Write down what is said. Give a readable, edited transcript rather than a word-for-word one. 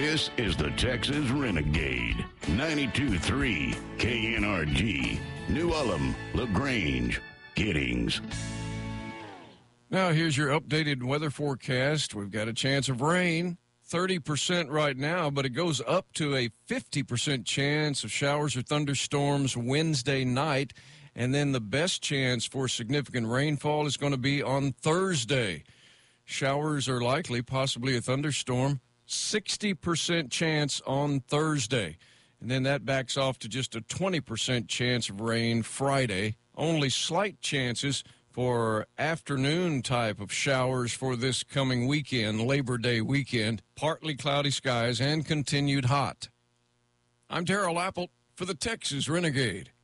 This is the Texas Renegade. 92.3 KNRG. New Ulm, LaGrange, Giddings. Now here's your updated weather forecast. We've got a chance of rain, 30% right now, but it goes up to a 50% chance of showers or thunderstorms Wednesday night. And then the best chance for significant rainfall is going to be on Thursday. Showers are likely, possibly a thunderstorm, 60% chance on Thursday. And then that backs off to just a 20% chance of rain Friday. Only slight chances for afternoon type of showers for this coming weekend, Labor Day weekend. Partly cloudy skies and continued hot. I'm Darrell Apple for the Texas Renegade.